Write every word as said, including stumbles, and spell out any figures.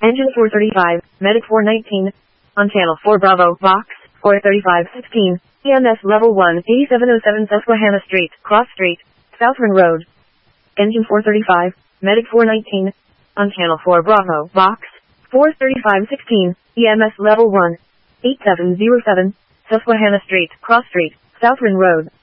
Engine four thirty-five, Medic four nineteen, on Channel four Bravo, Box four thirty-five sixteen, E M S Level one, eighty-seven oh seven Susquehanna Street, Cross Street, Southern Road. Engine four thirty-five, Medic four nineteen, on Channel four Bravo, Box four thirty-five sixteen, E M S Level one, eighty-seven oh seven, Susquehanna Street, Cross Street, Southern Road.